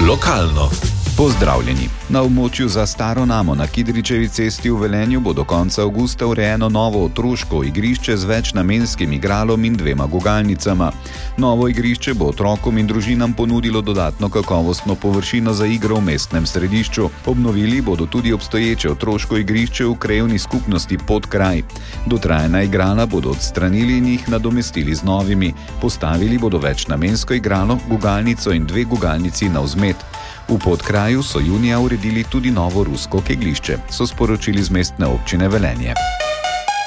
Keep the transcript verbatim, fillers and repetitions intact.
Lokalno. Pozdravljeni. Na območju za Staro Namo na Kidričevi cesti v Velenju bo do konca avgusta urejeno novo otroško igrišče z večnamenskim igralom in dvema gugalnicama. Novo igrišče bo otrokom in družinam ponudilo dodatno kakovostno površino za igro v mestnem središču. Obnovili bodo tudi obstoječe otroško igrišče v krajevni skupnosti Podkraj. Dotrajana igrala bodo odstranili in jih nadomestili z novimi. Postavili bodo večnamensko igralo, gugalnico in dve gugalnici na vzmet. V Podkraju so junija uredili tudi novo rusko kegljišče, so sporočili z mestne občine Velenje.